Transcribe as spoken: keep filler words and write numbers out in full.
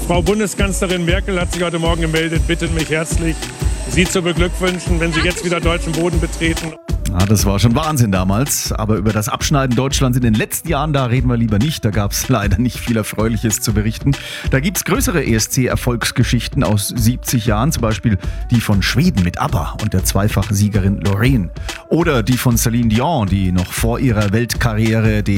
Frau Bundeskanzlerin Merkel hat sich heute Morgen gemeldet, bittet mich herzlich, Sie zu beglückwünschen, wenn Sie jetzt wieder deutschen Boden betreten. Ja, das war schon Wahnsinn damals. Aber über das Abschneiden Deutschlands in den letzten Jahren, da reden wir lieber nicht. Da gab es leider nicht viel Erfreuliches zu berichten. Da gibt es größere E S C-Erfolgsgeschichten aus siebzig Jahren. Zum Beispiel die von Schweden mit ABBA und der Zweifach-Siegerin Loreen. Oder die von Celine Dion, die noch vor ihrer Weltkarriere